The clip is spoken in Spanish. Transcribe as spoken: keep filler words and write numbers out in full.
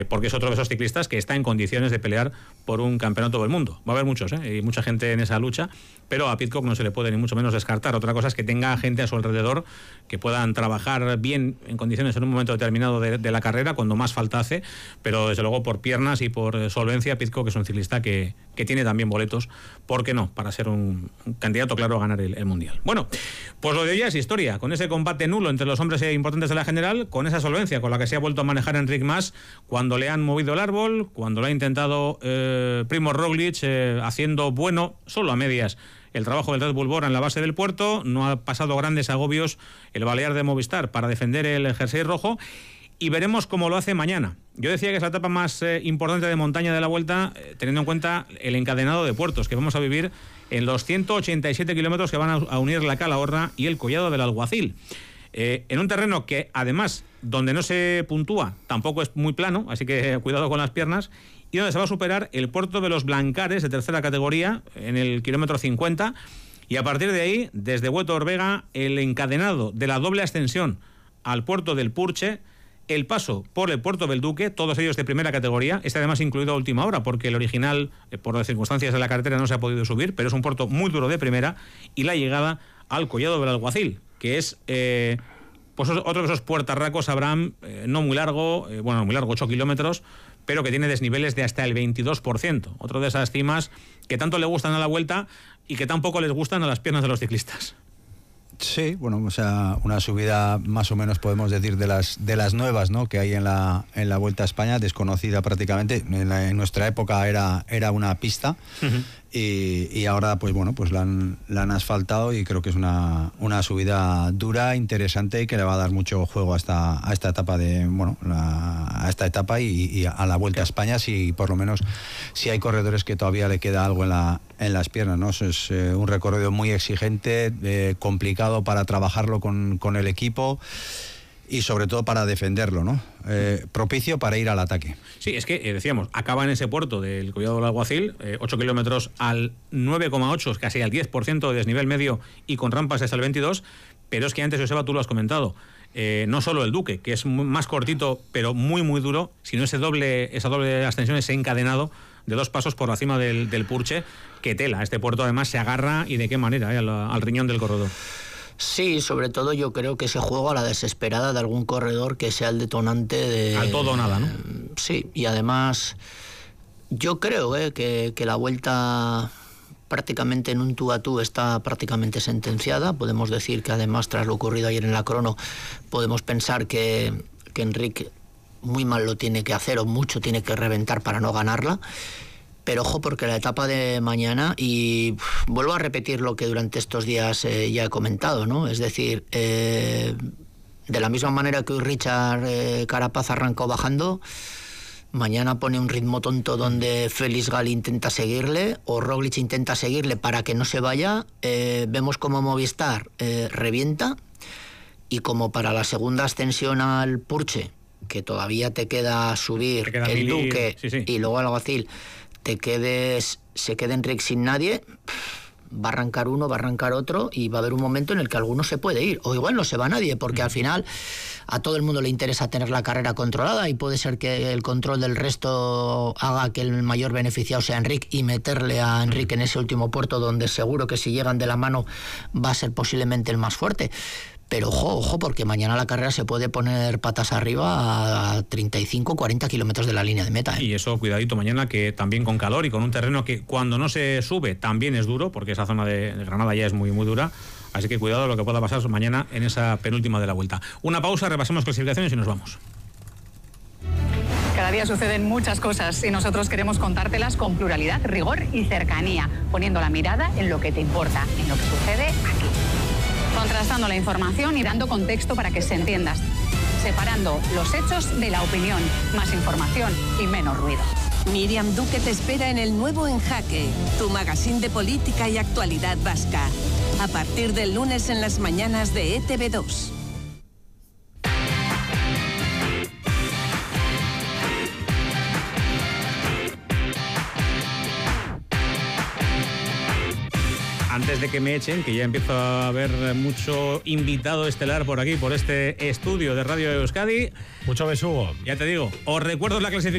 porque es otro de esos ciclistas que está en condiciones de pelear por un campeonato del mundo. Va a haber muchos, ¿eh? Y mucha gente en esa lucha, pero a Pidcock no se le puede ni mucho menos descartar. Otra cosa es que tenga gente a su alrededor que puedan trabajar bien en condiciones en un momento determinado de, de la carrera, cuando más falta hace, pero desde luego por piernas y por solvencia, Pidcock es un ciclista que, que tiene también boletos, ¿por qué no?, para ser un, un candidato claro a ganar el, el Mundial. Bueno, pues lo de hoy ya es historia, con ese combate nulo entre los hombres importantes de la general, con esa solvencia con la que se ha vuelto a manejar Enric Mas cuando le han movido el árbol, cuando lo ha intentado eh, Primož Roglič, eh, haciendo bueno, solo a medias, el trabajo del Red Bull Bora en la base del puerto. No ha pasado grandes agobios el balear de Movistar para defender el jersey rojo, y veremos cómo lo hace mañana. Yo decía que es la etapa más eh, importante de montaña de la Vuelta, eh, teniendo en cuenta el encadenado de puertos que vamos a vivir en los ciento ochenta y siete kilómetros que van a, a unir la Calahorra y el Collado del Alguacil. Eh, en un terreno que, además, donde no se puntúa, tampoco es muy plano, así que cuidado con las piernas, y donde se va a superar el puerto de los Blancares, de tercera categoría, en el kilómetro cincuenta, y a partir de ahí, desde Hueto Orvega, el encadenado de la doble ascensión al puerto del Purche, el paso por el puerto del Duque, todos ellos de primera categoría, este además incluido a última hora, porque el original, eh, por las circunstancias de la carretera, no se ha podido subir, pero es un puerto muy duro de primera, y la llegada al Collado del Alguacil, que es eh, pues otro de esos puertarracos, Abraham, eh, no muy largo, eh, bueno, muy largo, ocho kilómetros, pero que tiene desniveles de hasta el veintidós por ciento. Otro de esas cimas que tanto le gustan a la Vuelta y que tampoco les gustan a las piernas de los ciclistas. Sí, bueno, o sea, una subida más o menos podemos decir de las de las nuevas, ¿no?, que hay en la en la Vuelta a España, desconocida prácticamente. En, la, en nuestra época era era una pista. Uh-huh. Y, y ahora, pues bueno, pues la han, la han asfaltado, y creo que es una, una subida dura, interesante, y que le va a dar mucho juego a esta, a esta etapa de, bueno, la, a esta etapa y, y a la Vuelta a España, si por lo menos si hay corredores que todavía le queda algo en la en las piernas, ¿no? Es eh, un recorrido muy exigente, eh, complicado para trabajarlo con, con el equipo, y sobre todo para defenderlo, ¿no? Eh, propicio para ir al ataque. Sí, es que eh, decíamos, acaba en ese puerto del Collado del Alguacil, eh, ocho kilómetros al nueve coma ocho, casi al diez por ciento de desnivel medio, y con rampas hasta el veintidós, pero es que antes, Joseba, tú lo has comentado, eh, no solo el Duque, que es más cortito, pero muy, muy duro, sino ese doble, esa doble ascensión, ese encadenado de dos pasos por la cima del, del Purche, que tela. Este puerto además se agarra, y de qué manera, eh, al, al riñón del corredor. Sí, sobre todo yo creo que ese juego a la desesperada de algún corredor que sea el detonante de... Al todo o nada, ¿no? Sí, y además yo creo eh, que, que la Vuelta prácticamente en un tú a tú está prácticamente sentenciada. Podemos decir que además, tras lo ocurrido ayer en la crono, podemos pensar que, que Enric muy mal lo tiene que hacer, o mucho tiene que reventar para no ganarla. Pero ojo, porque la etapa de mañana, y uf, vuelvo a repetir lo que durante estos días eh, ya he comentado, ¿no? Es decir, eh, de la misma manera que hoy Richard eh, Carapaz arrancó bajando, mañana pone un ritmo tonto donde Félix Gal intenta seguirle, o Roglič intenta seguirle para que no se vaya. Eh, vemos como Movistar eh, revienta, y como para la segunda ascensión al Purche, que todavía te queda subir te queda el Mili, Duque sí, sí. y luego al Alguacil, te quedes, se quede Enric sin nadie, va a arrancar uno, va a arrancar otro, y va a haber un momento en el que alguno se puede ir, o igual no se va nadie, porque al final a todo el mundo le interesa tener la carrera controlada, y puede ser que el control del resto haga que el mayor beneficiado sea Enric, y meterle a Enric en ese último puerto, donde seguro que si llegan de la mano va a ser posiblemente el más fuerte. Pero ojo, ojo, porque mañana la carrera se puede poner patas arriba a treinta y cinco, cuarenta kilómetros de la línea de meta, ¿eh? Y eso, cuidadito mañana, que también con calor y con un terreno que cuando no se sube también es duro, porque esa zona de Granada ya es muy, muy dura. Así que cuidado lo que pueda pasar mañana en esa penúltima de la Vuelta. Una pausa, repasamos clasificaciones y nos vamos. Cada día suceden muchas cosas y nosotros queremos contártelas con pluralidad, rigor y cercanía, poniendo la mirada en lo que te importa, en lo que sucede aquí. Contrastando la información y dando contexto para que se entienda. Separando los hechos de la opinión. Más información y menos ruido. Míriam Duque te espera en el nuevo En Jaque, tu magazín de política y actualidad vasca. A partir del lunes en las mañanas de E T V dos. Antes de que me echen, que ya empiezo a haber mucho invitado estelar por aquí, por este estudio de Radio Euskadi. Mucho besugo. Ya te digo, os recuerdo la clasificación.